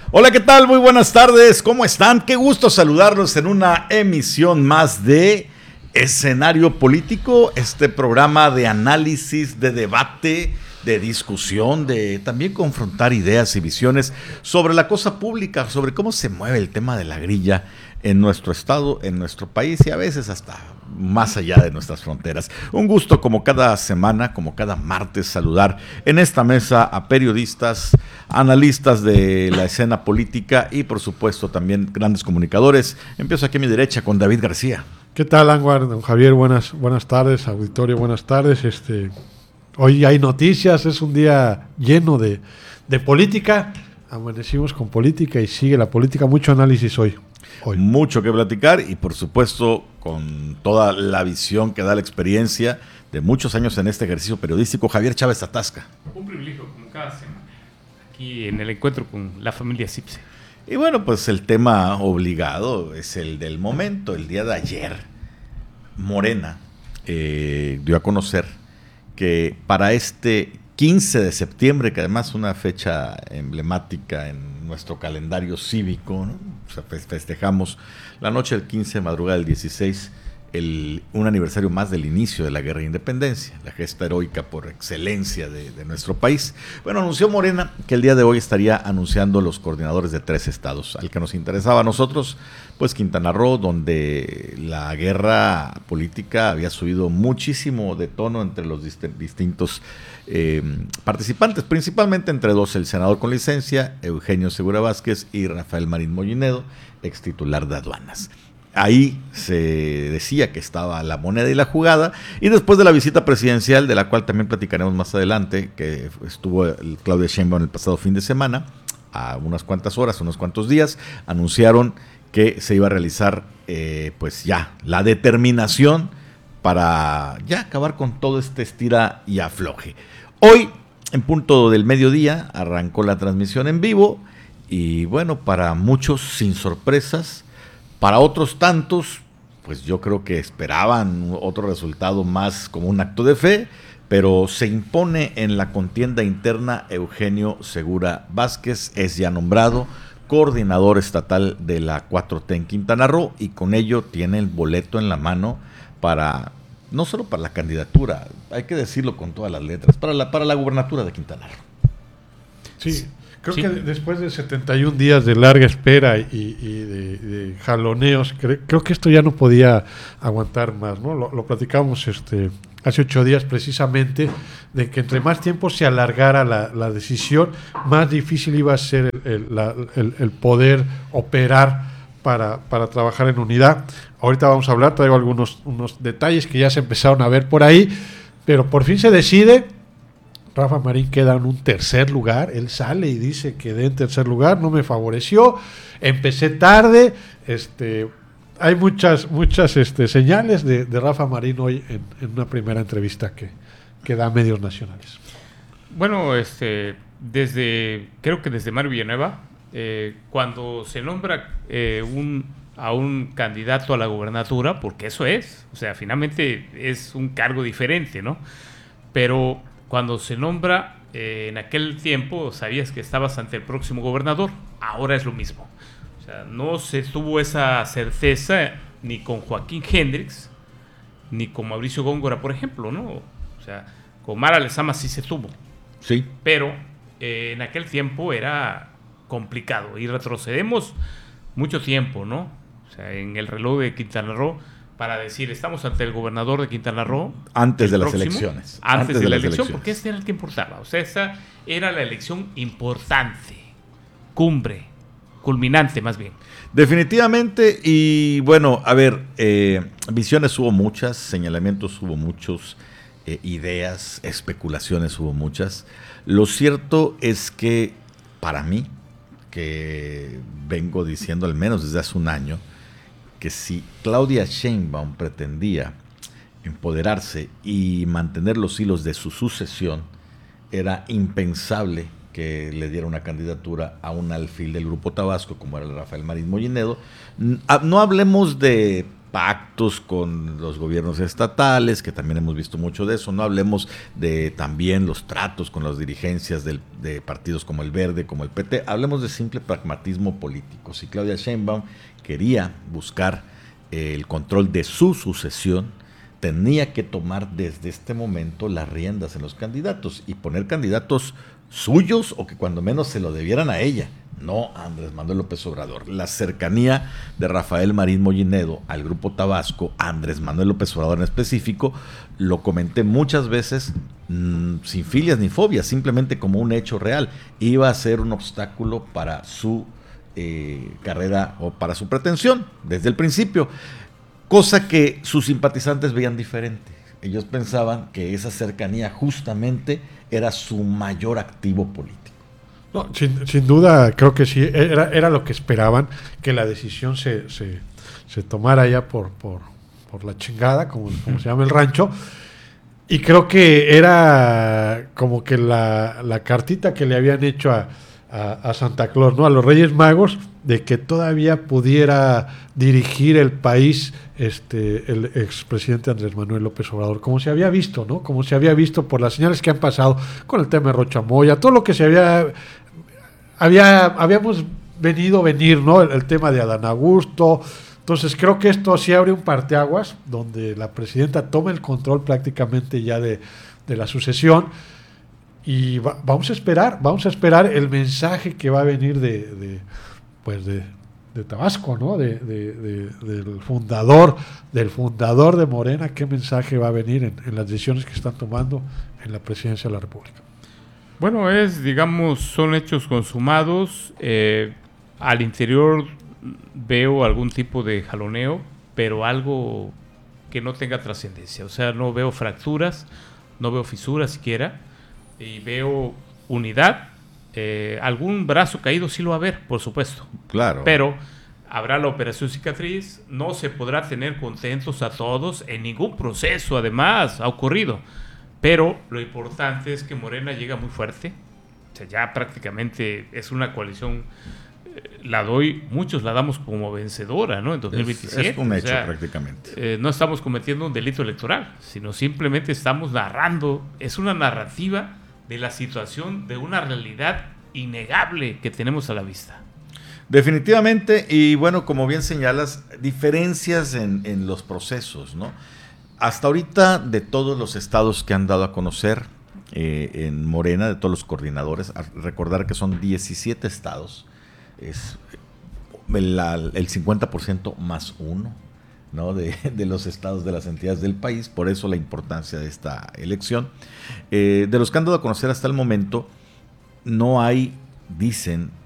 Hola, ¿qué tal? Muy buenas tardes, ¿cómo están? Qué gusto saludarlos en una emisión más de Escenario Político, este programa de análisis, de debate, de discusión, de también confrontar ideas y visiones sobre la cosa pública, sobre cómo se mueve el tema de la grilla en nuestro estado, en nuestro país y a veces hasta más allá de nuestras fronteras. Un gusto como cada semana, como cada martes, saludar en esta mesa a periodistas, analistas de la escena política y por supuesto también grandes comunicadores. Empiezo aquí a mi derecha con David García. ¿Qué tal, Anwar? Don Javier, buenas tardes, auditorio, buenas tardes. Hoy hay noticias, es un día lleno de política. Amanecimos con política y sigue la política, mucho análisis hoy. Mucho que platicar y por supuesto con toda la visión que da la experiencia de muchos años en este ejercicio periodístico, Javier Chávez Atasca. Un privilegio como cada semana, aquí en el encuentro con la familia Cipse. Y bueno, pues el tema obligado es el del momento. El día de ayer, Morena dio a conocer que para este 15 de septiembre, que además es una fecha emblemática en nuestro calendario cívico, ¿no? O sea, festejamos la noche del 15, madrugada del 16, un aniversario más del inicio de la Guerra de Independencia, la gesta heroica por excelencia de nuestro país. Bueno, anunció Morena que el día de hoy estaría anunciando los coordinadores de 3 estados. Al que nos interesaba a nosotros, pues Quintana Roo, donde la guerra política había subido muchísimo de tono entre los distintos participantes, principalmente entre dos, el senador con licencia, Eugenio Segura Vázquez, y Rafael Marín Mollinedo, ex titular de aduanas. Ahí se decía que estaba la moneda y la jugada, y después de la visita presidencial, de la cual también platicaremos más adelante, que estuvo Claudia Sheinbaum el pasado fin de semana, a unas cuantas horas, unos cuantos días, anunciaron que se iba a realizar pues ya la determinación para ya acabar con todo este estira y afloje. Hoy, en punto del mediodía, arrancó la transmisión en vivo, y bueno, para muchos sin sorpresas, para otros tantos, pues yo creo que esperaban otro resultado más como un acto de fe, pero se impone en la contienda interna Eugenio Segura Vázquez, es ya nombrado coordinador estatal de la 4T en Quintana Roo, y con ello tiene el boleto en la mano para, no solo para la candidatura, hay que decirlo con todas las letras, para la gubernatura de Quintana Roo. Sí. Creo que después de 71 días de larga espera y de jaloneos, creo que esto ya no podía aguantar más, ¿no? Lo platicamos hace 8 días precisamente, de que entre más tiempo se alargara la decisión, más difícil iba a ser el poder operar para trabajar en unidad. Ahorita vamos a hablar, traigo unos detalles que ya se empezaron a ver por ahí, pero por fin se decide. Rafa Marín queda en un tercer lugar, él sale y dice: quedé en tercer lugar, no me favoreció, empecé tarde. Hay muchas señales de Rafa Marín hoy en una primera entrevista que da a medios nacionales. Bueno, creo que desde Mario Villanueva, cuando se nombra a un candidato a la gubernatura, porque eso es, o sea, finalmente es un cargo diferente, ¿no? Pero cuando se nombra, en aquel tiempo sabías que estabas ante el próximo gobernador, ahora es lo mismo. O sea, no se tuvo esa certeza ni con Joaquín Hendrix, ni con Mauricio Góngora, por ejemplo, ¿no? O sea, con Mara Lezama sí se tuvo. Sí. Pero en aquel tiempo era complicado y retrocedemos mucho tiempo, ¿no? O sea, en el reloj de Quintana Roo, para decir, estamos ante el gobernador de Quintana Roo. Antes de las elecciones. Antes de la elección, porque ese era el que importaba. O sea, esa era la elección importante, cumbre, culminante más bien. Definitivamente, y bueno, a ver, visiones hubo muchas, señalamientos hubo muchos, ideas, especulaciones hubo muchas. Lo cierto es que, para mí, que vengo diciendo al menos desde hace un año, que si Claudia Sheinbaum pretendía empoderarse y mantener los hilos de su sucesión, era impensable que le diera una candidatura a un alfil del Grupo Tabasco como era el Rafael Marín Mollinedo. No hablemos de pactos con los gobiernos estatales, que también hemos visto mucho de eso. No hablemos de también los tratos con las dirigencias de partidos como el Verde, como el PT. Hablemos de simple pragmatismo político. Si Claudia Sheinbaum quería buscar el control de su sucesión, tenía que tomar desde este momento las riendas en los candidatos y poner candidatos suyos o que cuando menos se lo debieran a ella, no a Andrés Manuel López Obrador. La cercanía de Rafael Marín Mollinedo al Grupo Tabasco, a Andrés Manuel López Obrador en específico, lo comenté muchas veces, sin filias ni fobias, simplemente como un hecho real. Iba a ser un obstáculo para su carrera o para su pretensión desde el principio, cosa que sus simpatizantes veían diferente. Ellos pensaban que esa cercanía justamente era su mayor activo político. No, sin duda, creo que sí, era lo que esperaban, que la decisión se tomara ya por la chingada, como se llama el rancho, y creo que era como que la cartita que le habían hecho a Santa Claus, ¿no? A los Reyes Magos, de que todavía pudiera dirigir el país el expresidente Andrés Manuel López Obrador, como se había visto, ¿no? Como se había visto por las señales que han pasado con el tema de Rocha Moya, todo lo que se habíamos venir, ¿no? El tema de Adán Augusto. Entonces creo que esto sí abre un parteaguas donde la presidenta toma el control prácticamente ya de la sucesión. Y vamos a esperar el mensaje que va a venir de Tabasco, ¿no? Del fundador de Morena, qué mensaje va a venir en las decisiones que están tomando en la presidencia de la República. Bueno, son hechos consumados. Al interior veo algún tipo de jaloneo, pero algo que no tenga trascendencia. O sea, no veo fracturas, no veo fisuras siquiera. Y veo unidad. Algún brazo caído sí lo va a haber, por supuesto. Claro. Pero habrá la operación cicatriz. No se podrá tener contentos a todos. En ningún proceso, además, ha ocurrido. Pero lo importante es que Morena llega muy fuerte. O sea, ya prácticamente es una coalición. Muchos la damos como vencedora, ¿no? En 2027. Es un hecho, prácticamente. No estamos cometiendo un delito electoral, sino simplemente estamos narrando. Es una narrativa de la situación, de una realidad innegable que tenemos a la vista. Definitivamente, y bueno, como bien señalas, diferencias en los procesos, ¿no? Hasta ahorita, de todos los estados que han dado a conocer en Morena, de todos los coordinadores, recordar que son 17 estados, es el 50% más uno, ¿no? de los estados, de las entidades del país, por eso la importancia de esta elección. De los que han dado a conocer hasta el momento, no hay, dicen,